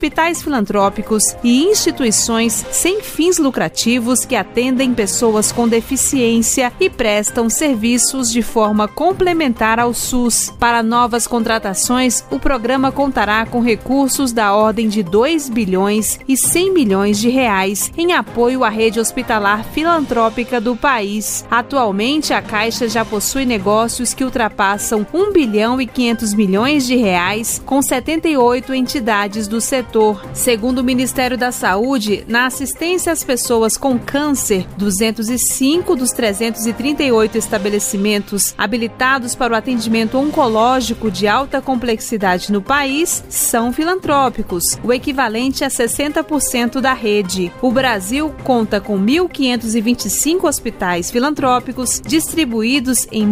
hospitais filantrópicos e instituições sem fins lucrativos que atendem pessoas com deficiência e prestam serviços de forma complementar ao SUS. Para novas contratações, o programa contará com recursos da ordem de 2 bilhões e 100 milhões de reais em apoio à rede hospitalar filantrópica do país. Atualmente, a Caixa já possui negócios que ultrapassam 1 bilhão e 500 milhões de reais com 78 entidades do setor. Segundo o Ministério da Saúde, na assistência às pessoas com câncer, 205 dos 338 estabelecimentos habilitados para o atendimento oncológico de alta complexidade no país são filantrópicos, o equivalente a 60% da rede. O Brasil conta com 1.525 hospitais filantrópicos distribuídos em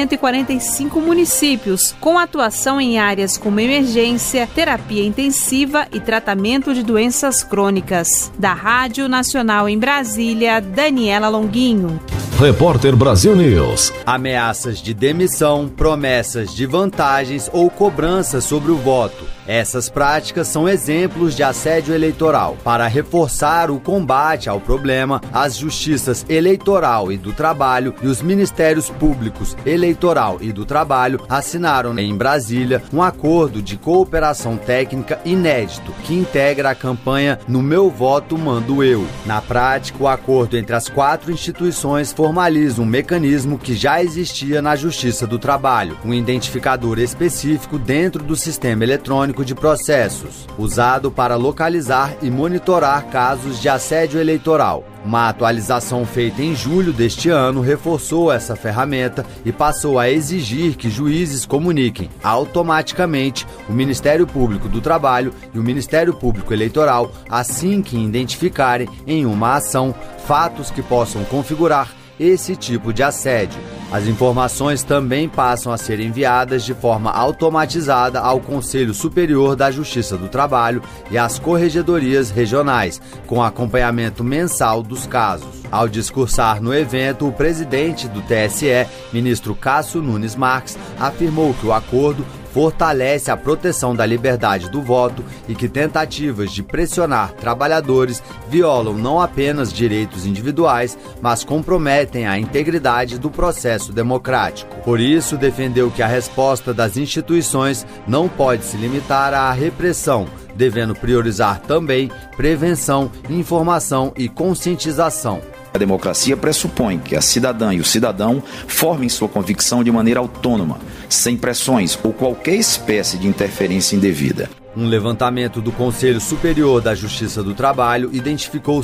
1.145 municípios, com atuação em áreas como emergência, terapia intensiva e tratamento de doenças crônicas. Da Rádio Nacional em Brasília, Daniela Longuinho. Repórter Brasil News. Ameaças de demissão, promessas de vantagens ou cobranças sobre o voto. Essas práticas são exemplos de assédio eleitoral. Para reforçar o combate ao problema, as Justiças Eleitoral e do Trabalho e os Ministérios Públicos Eleitoral e do Trabalho assinaram em Brasília um acordo de cooperação técnica inédito que integra a campanha No Meu Voto Mando Eu. Na prática, o acordo entre as 4 instituições formaliza um mecanismo que já existia na Justiça do Trabalho, um identificador específico dentro do sistema eletrônico de processos, usado para localizar e monitorar casos de assédio eleitoral. Uma atualização feita em julho deste ano reforçou essa ferramenta e passou a exigir que juízes comuniquem automaticamente o Ministério Público do Trabalho e o Ministério Público Eleitoral assim que identificarem em uma ação fatos que possam configurar esse tipo de assédio. As informações também passam a ser enviadas de forma automatizada ao Conselho Superior da Justiça do Trabalho e às corregedorias regionais, com acompanhamento mensal dos casos. Ao discursar no evento, o presidente do TSE, ministro Cássio Nunes Marques, afirmou que o acordo fortalece a proteção da liberdade do voto e que tentativas de pressionar trabalhadores violam não apenas direitos individuais, mas comprometem a integridade do processo democrático. Por isso, defendeu que a resposta das instituições não pode se limitar à repressão, devendo priorizar também prevenção, informação e conscientização. A democracia pressupõe que a cidadã e o cidadão formem sua convicção de maneira autônoma, sem pressões ou qualquer espécie de interferência indevida. Um levantamento do Conselho Superior da Justiça do Trabalho identificou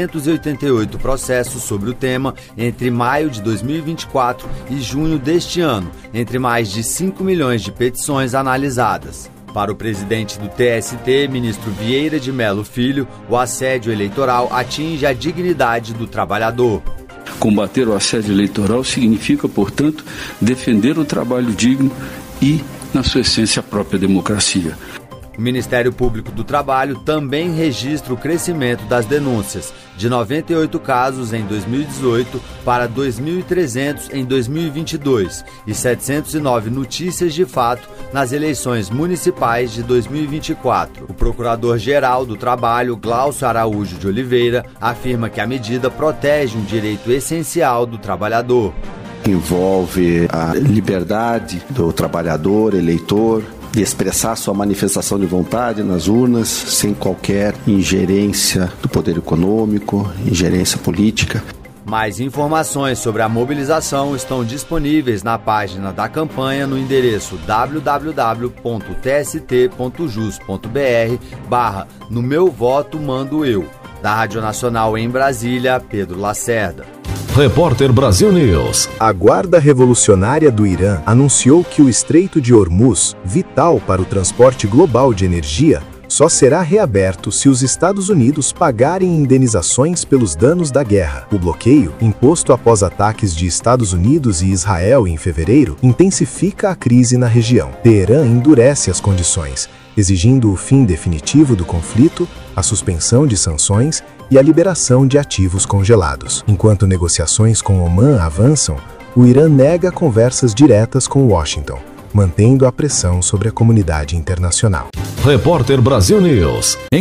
688 processos sobre o tema entre maio de 2024 e junho deste ano, entre mais de 5 milhões de petições analisadas. Para o presidente do TST, ministro Vieira de Mello Filho, o assédio eleitoral atinge a dignidade do trabalhador. Combater o assédio eleitoral significa, portanto, defender o trabalho digno e, na sua essência, a própria democracia. O Ministério Público do Trabalho também registra o crescimento das denúncias, de 98 casos em 2018 para 2.300 em 2022 e 709 notícias de fato nas eleições municipais de 2024. O Procurador-Geral do Trabalho, Glaucio Araújo de Oliveira, afirma que a medida protege um direito essencial do trabalhador. Envolve a liberdade do trabalhador, eleitor, de expressar sua manifestação de vontade nas urnas, sem qualquer ingerência do poder econômico, ingerência política. Mais informações sobre a mobilização estão disponíveis na página da campanha no endereço www.tst.jus.br/No Meu Voto Mando Eu. Da Rádio Nacional em Brasília, Pedro Lacerda. Repórter Brasil News. A Guarda Revolucionária do Irã anunciou que o Estreito de Hormuz, vital para o transporte global de energia, só será reaberto se os Estados Unidos pagarem indenizações pelos danos da guerra. O bloqueio, imposto após ataques de Estados Unidos e Israel em fevereiro, intensifica a crise na região. Teherã endurece as condições, exigindo o fim definitivo do conflito, a suspensão de sanções e a liberação de ativos congelados. Enquanto negociações com Omã avançam, o Irã nega conversas diretas com Washington, mantendo a pressão sobre a comunidade internacional. Repórter Brasil News.